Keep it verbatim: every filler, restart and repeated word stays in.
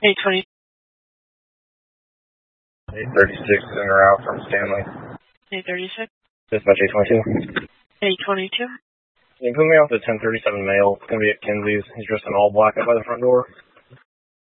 eight twenty. eight thirty-six in or out from Stanley. eight thirty-six. Dispatch eight twenty-two. eight twenty-two. Can you put me off the ten thirty-seven male? It's going to be at Kinsey's. He's dressed in all black up by the front door.